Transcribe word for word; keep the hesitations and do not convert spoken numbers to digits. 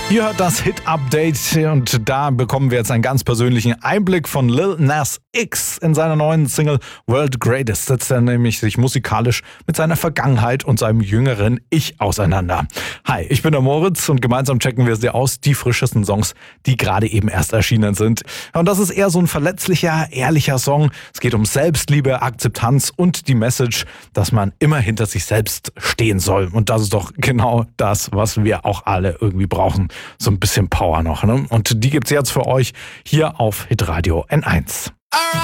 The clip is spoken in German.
Ihr hört das Hit-Update und da bekommen wir jetzt einen ganz persönlichen Einblick von Lil Nas X. In seiner neuen Single World Greatest setzt er nämlich sich musikalisch mit seiner Vergangenheit und seinem jüngeren Ich auseinander. Hi, ich bin der Moritz und gemeinsam checken wir sie aus, die frischesten Songs, die gerade eben erst erschienen sind. Und das ist eher so ein verletzlicher, ehrlicher Song. Es geht um Selbstliebe, Akzeptanz und die Message, dass man immer hinter sich selbst stehen soll. Und das ist doch genau das, was wir auch alle irgendwie brauchen. So ein bisschen Power noch, ne? Und die gibt's jetzt für euch hier auf Hitradio N eins.